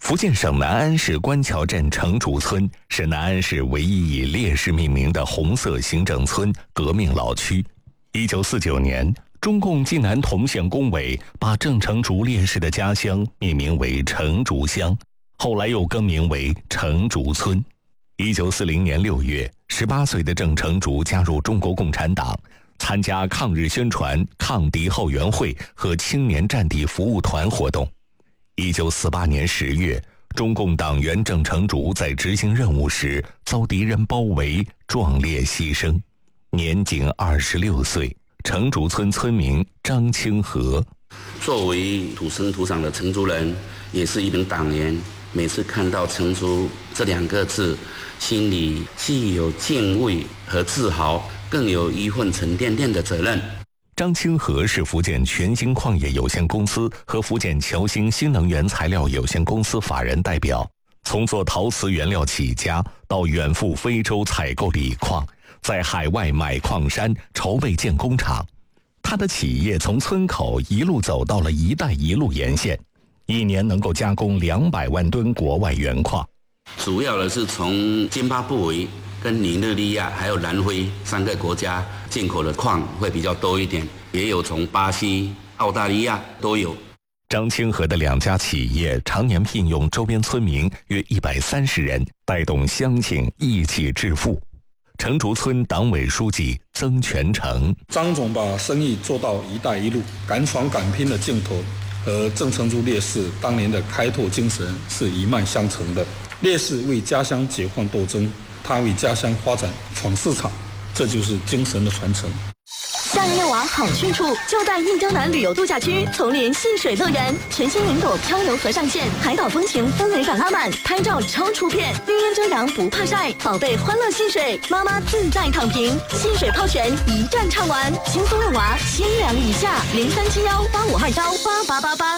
福建省南安市官桥镇城竹村是南安市唯一以烈士命名的红色行政村革命老区。1949年，中共济南同县工委把郑成竹烈士的家乡命名为城竹乡，后来又更名为城竹村。1940年6月，18岁的郑成竹加入中国共产党，参加抗日宣传、抗敌后援会和青年战地服务团活动。1948年10月，中共党员郑成竹在执行任务时遭敌人包围，壮烈牺牲，年仅26岁。城竹村村民张清和： 作为土生土长的城竹人，也是一名党员，每次看到城竹这2个字，心里既有敬畏和自豪，更有一份沉甸甸的责任。 张清和是福建全兴矿业有限公司和福建侨兴新能源材料有限公司法人代表，从做陶瓷原料起家，到远赴非洲采购锂矿，在海外买矿山，筹备建工厂。他的企业从村口一路走到了“一带一路”沿线，一年能够加工200万吨国外原矿。 主要的是从津巴布韦、跟尼日利亚还有南非3个国家进口的矿会比较多一点，也有从巴西、澳大利亚都有。 张清和的2家企业常年聘用周边村民约130人，带动乡亲一起致富。城竹村党委书记曾全成： 张总把生意做到一带一路，敢闯敢拼的劲头和郑成竹烈士当年的开拓精神是一脉相承的。烈士为家乡解放斗争，他为家乡发展闯市场，这就是精神的传承。 夏日遛娃好去处就在印洲南旅游度假区丛林戏水乐园，全新云朵漂游河上线，海岛风情氛围感拉满，拍照超出片，绿荫遮阳不怕晒，宝贝欢乐戏水，妈妈自在躺平，戏水泡泉一站唱完，轻松遛娃，1000元以下，037185298888。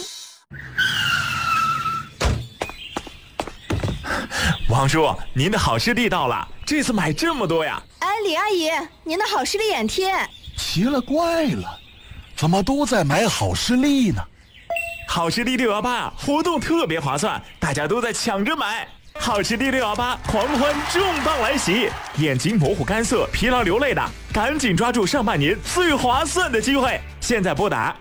王叔，您的好视力到了，这次买这么多呀？ 哎，李阿姨，您的好视力眼贴。 奇了怪了，怎么都在买好视力呢？ 好视力618活动特别划算，大家都在抢着买。好视力618狂欢重磅来袭，眼睛模糊干涩、疲劳流泪的，赶紧抓住上半年最划算的机会。现在拨打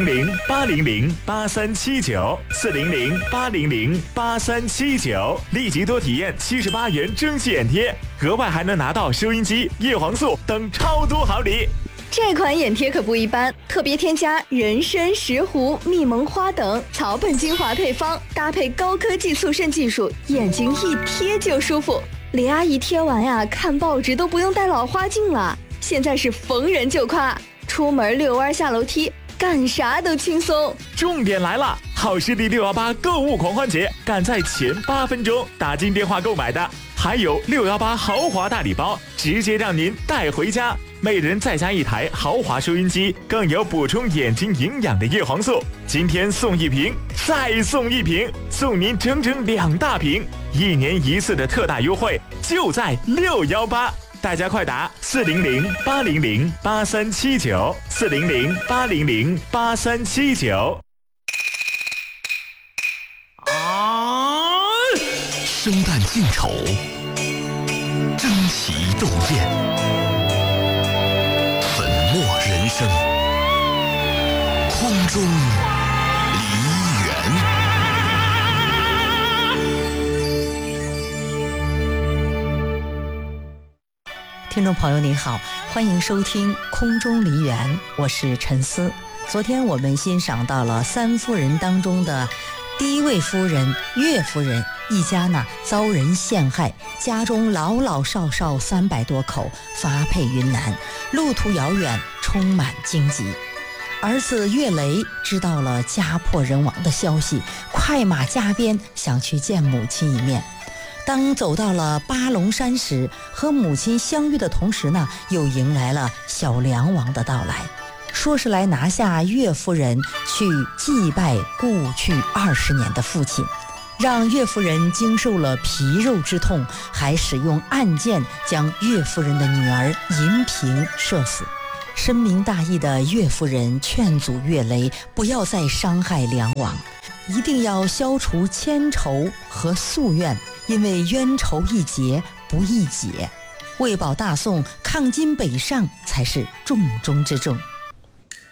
400-800-8379，400-800-8379，立即多体验78元蒸汽眼贴，额外还能拿到收音机、叶黄素等超多好礼。 这款眼贴可不一般，特别添加人参、石斛、蜜蒙花等草本精华配方，搭配高科技速渗技术，眼睛一贴就舒服。李阿姨贴完呀，看报纸都不用戴老花镜了。现在是逢人就夸，出门遛弯下楼梯，干啥都轻松。 重点来了，好视力618购物狂欢节，赶在前8分钟打进电话购买的，还有618豪华大礼包，直接让您带回家。每人再加1台豪华收音机，更有补充眼睛营养的叶黄素。今天送1瓶，再送1瓶，送您整整2大瓶，1年1次的特大优惠，就在618。大家快打400-800-8379，400-800-8379。 生旦净丑，争奇斗艳，粉墨人生，空中梨园。 听众朋友您好，欢迎收听空中梨园，我是陈思。昨天我们欣赏到了3夫人当中的第1位夫人岳夫人一家呢遭人陷害，家中老老少少300多口发配云南，路途遥远，充满荆棘。儿子岳雷知道了家破人亡的消息，快马加鞭想去见母亲一面。当走到了巴龙山时，和母亲相遇的同时呢，又迎来了小梁王的到来，说是来拿下岳夫人去祭拜故去20年的父亲，让岳夫人经受了皮肉之痛，还使用暗箭将岳夫人的女儿银萍射死。深明大义的岳夫人劝阻岳雷不要再伤害梁王， 一定要消除铅仇和夙愿，因为冤仇一结不易解。为保大宋抗金北上才是重中之重。